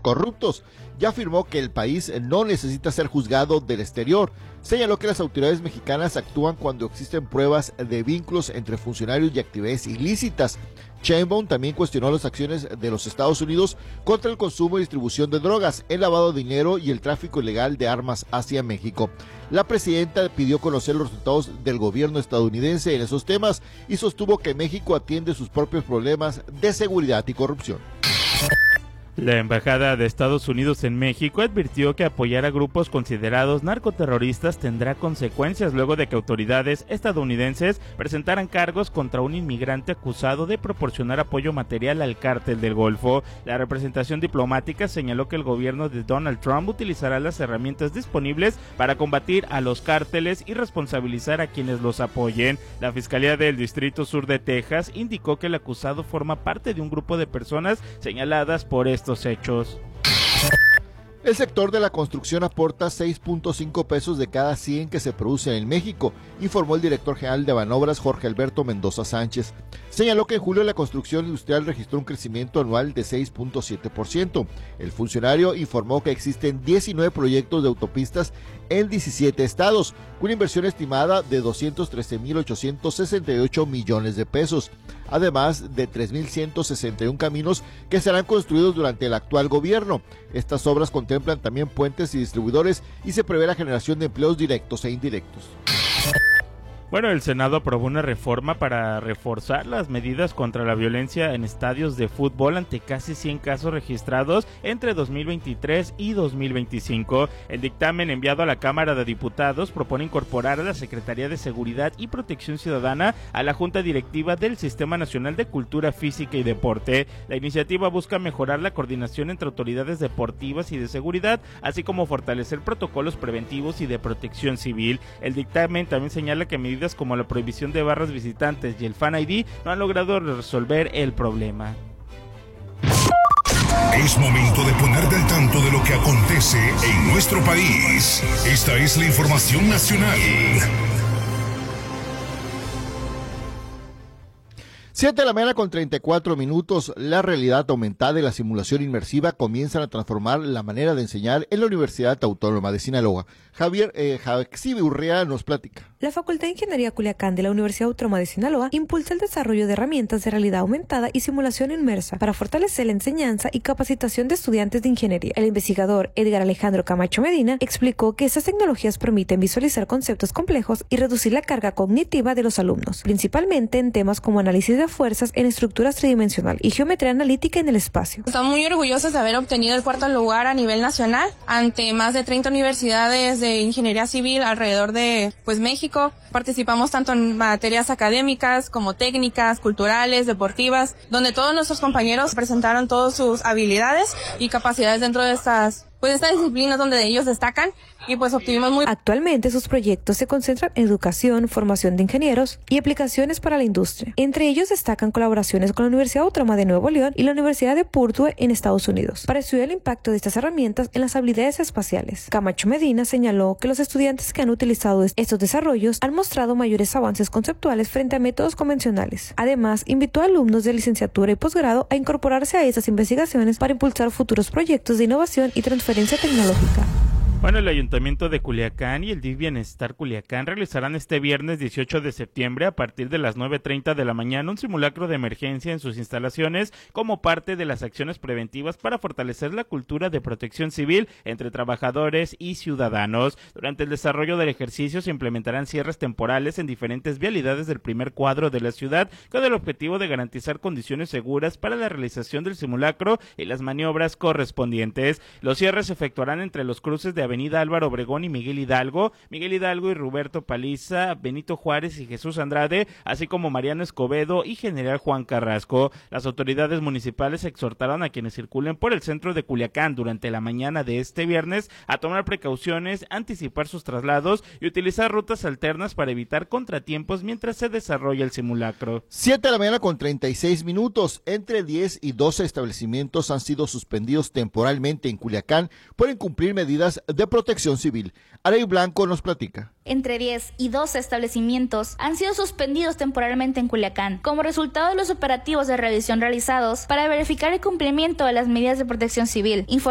corruptos. Ya afirmó que el país no necesita ser juzgado del exterior. Señaló que las autoridades mexicanas actúan cuando existen pruebas de vínculos entre funcionarios y actividades ilícitas. Sheinbaum también cuestionó las acciones de los Estados Unidos contra el consumo y distribución de drogas, el lavado de dinero y el tráfico ilegal de armas hacia México. La presidenta pidió conocer los resultados del gobierno estadounidense en esos temas y sostuvo que México atiende sus propios problemas de seguridad y corrupción. La Embajada de Estados Unidos en México advirtió que apoyar a grupos considerados narcoterroristas tendrá consecuencias luego de que autoridades estadounidenses presentaran cargos contra un inmigrante acusado de proporcionar apoyo material al cártel del Golfo. La representación diplomática señaló que el gobierno de Donald Trump utilizará las herramientas disponibles para combatir a los cárteles y responsabilizar a quienes los apoyen. La Fiscalía del Distrito Sur de Texas indicó que el acusado forma parte de un grupo de personas señaladas por estos hechos. El sector de la construcción aporta 6.5 pesos de cada 100 que se producen en México, informó el director general de Banobras, Jorge Alberto Mendoza Sánchez. Señaló que en julio la construcción industrial registró un crecimiento anual de 6.7%. El funcionario informó que existen 19 proyectos de autopistas en 17 estados, con una inversión estimada de 213.868 millones de pesos, además de 3.161 caminos que serán construidos durante el actual gobierno. Estas obras contemplan también puentes y distribuidores y se prevé la generación de empleos directos e indirectos. Bueno, el Senado aprobó una reforma para reforzar las medidas contra la violencia en estadios de fútbol ante casi 100 casos registrados entre 2023 y 2025. El dictamen enviado a la Cámara de Diputados propone incorporar a la Secretaría de Seguridad y Protección Ciudadana a la Junta Directiva del Sistema Nacional de Cultura Física y Deporte. La iniciativa busca mejorar la coordinación entre autoridades deportivas y de seguridad, así como fortalecer protocolos preventivos y de protección civil. El dictamen también señala que medidas como la prohibición de barras visitantes y el Fan ID no han logrado resolver el problema. Es momento de ponerte al tanto de lo que acontece en nuestro país. Esta es la información nacional. 7 de la mañana con 34 minutos, la realidad aumentada y la simulación inmersiva comienzan a transformar la manera de enseñar en la Universidad Autónoma de Sinaloa. Jaxi Urrea nos platica. La Facultad de Ingeniería Culiacán de la Universidad Autónoma de Sinaloa impulsa el desarrollo de herramientas de realidad aumentada y simulación inmersa para fortalecer la enseñanza y capacitación de estudiantes de ingeniería. El investigador Edgar Alejandro Camacho Medina explicó que estas tecnologías permiten visualizar conceptos complejos y reducir la carga cognitiva de los alumnos, principalmente en temas como análisis de fuerzas en estructuras tridimensionales y geometría analítica en el espacio. Estamos muy orgullosos de haber obtenido el 4º lugar a nivel nacional ante más de 30 universidades de ingeniería civil alrededor de México. Participamos tanto en materias académicas como técnicas, culturales, deportivas, donde todos nuestros compañeros presentaron todas sus habilidades y capacidades dentro de estas disciplinas donde ellos destacan y obtuvimos muy... Actualmente sus proyectos se concentran en educación, formación de ingenieros y aplicaciones para la industria. Entre ellos destacan colaboraciones con la Universidad Autónoma de Nuevo León y la Universidad de Purdue en Estados Unidos para estudiar el impacto de estas herramientas en las habilidades espaciales. Camacho Medina señaló que los estudiantes que han utilizado estos desarrollos han mostrado mayores avances conceptuales frente a métodos convencionales. Además, invitó a alumnos de licenciatura y posgrado a incorporarse a estas investigaciones para impulsar futuros proyectos de innovación y transferencia tecnológica. Bueno, el Ayuntamiento de Culiacán y el DIF Bienestar Culiacán realizarán este viernes 18 de septiembre a partir de las 9:30 de la mañana un simulacro de emergencia en sus instalaciones como parte de las acciones preventivas para fortalecer la cultura de protección civil entre trabajadores y ciudadanos. Durante el desarrollo del ejercicio se implementarán cierres temporales en diferentes vialidades del primer cuadro de la ciudad con el objetivo de garantizar condiciones seguras para la realización del simulacro y las maniobras correspondientes. Los cierres se efectuarán entre los cruces de Avenida Álvaro Obregón y Miguel Hidalgo y Roberto Paliza, Benito Juárez y Jesús Andrade, así como Mariano Escobedo y General Juan Carrasco. Las autoridades municipales exhortaron a quienes circulen por el centro de Culiacán durante la mañana de este viernes a tomar precauciones, anticipar sus traslados y utilizar rutas alternas para evitar contratiempos mientras se desarrolla el simulacro. 7 de la mañana con 36 minutos. Entre 10 y 12 establecimientos han sido suspendidos temporalmente en Culiacán por incumplir medidas de protección civil. Arey Blanco nos platica. Entre 10 y 12 establecimientos han sido suspendidos temporalmente en Culiacán como resultado de los operativos de revisión realizados para verificar el cumplimiento de las medidas de protección civil.